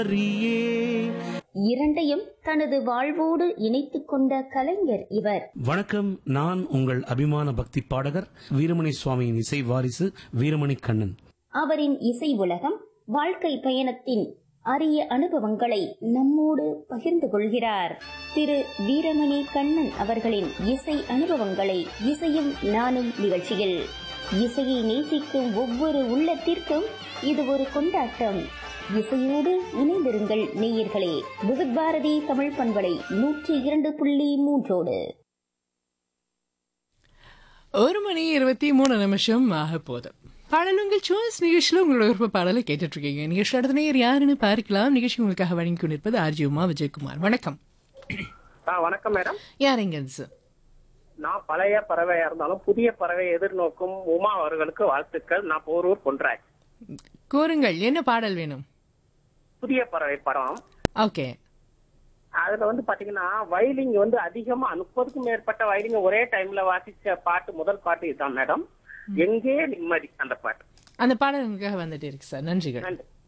இரண்டையும் தனது வாழ்வோடு இணைத்துக் கொண்ட கலைஞர் இவர். வணக்கம், நான் உங்கள் அபிமான பக்தி பாடகர் வீரமணி சுவாமியின் இசை வாரிசு வீரமணி கண்ணன். அவரின் இசை உலகம், வாழ்க்கை பயணத்தின் அரிய அனுபவங்களை நம்மோடு பகிர்ந்து கொள்கிறார். திரு வீரமணி கண்ணன் அவர்களின் இசை அனுபவங்களை இசையும் நானும் நிகழ்ச்சியில். இசையை நேசிக்கும் ஒவ்வொரு உள்ளத்திற்கும் இது ஒரு கொண்டாட்டம். இசையோடு இணைந்திருங்கள் நேயர்களே. விவித் பாரதி தமிழ் பண்பலை 102.3 1:23 ஆக போதும். பாடலுங்கள் சாய்ஸ் நிகழ்ச்சியில் உங்களோட விருப்ப பாடலை கேட்டுட்டு இருக்கீங்க. நிகழ்ச்சி அடுத்த நேயர் யாருன்னு பார்க்கலாம். நிகழ்ச்சி உங்களுக்காக வழங்கி கொண்டிருப்பது ஆர்ஜி உமா விஜயகுமார். வணக்கம். வணக்கம் மேடம். யாருங்க சார்? நான் பழைய பறவையா இருந்தாலும் புதிய பறவை எதிர்நோக்கும் உமா அவர்களுக்கு வாழ்த்துக்கள். நான் போரூர் பொன்ராஜ். கூறுங்கள், என்ன பாடல் வேணும்? புதிய பறவை படம். ஓகே. அதுல பாத்தீங்கன்னா வயலிங் அதிகமா 30க்கும் மேற்பட்ட வயலிங் ஒரே டைம்ல வாசிச்ச பாட்டு முதல் பாட்டு இதுதான் மேடம். எங்கே நிம்மதி அந்த பாட்டு. அந்த பாடல் உங்களுக்காக வந்துட்டு இருக்கு சார். நன்றிகள். நன்றி.